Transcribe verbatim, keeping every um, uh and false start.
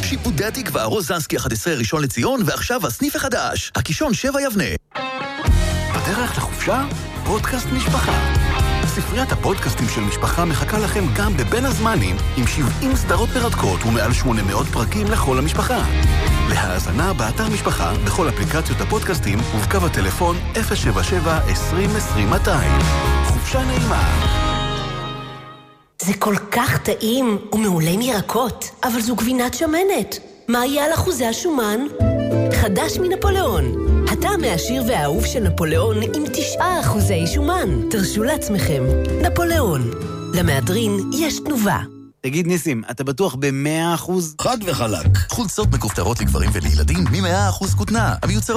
שיפודי התקווה, רוזנסקי אחת עשרה ראשון לציון, ועכשיו הסניף החדש, הקישון שבע יבנה. בדרך לחופשה? פודקאסט משפחה. ספריית הפודקאסטים של משפחה מחכה לכם גם בבין הזמנים, עם שבעים סדרות מרתקות ומעל שמונה מאות פרקים לכל המשפחה. להאזנה באתר משפחה, בכל אפליקציות הפודקאסטים, ובקו הטלפון אפס שבע שבע עשרים עשרים מאתיים. חופשה נעימה. זה כל כך טעים ומעולה מירקות, אבל זו גבינת שמנת. מה יהיה על אחוזי השומן? חדש מנפוליאון. הטעם העשיר והאהוב של נפוליאון עם תשעה אחוזי שומן. תרשו לעצמכם. נפוליאון. למהדרין יש תנובה. תגיד ניסים, אתה בטוח ב-מאה אחוז? חד וחלק. חולצות מכופתרות לגברים ולילדים מ-מאה אחוז כותנה. המיוצר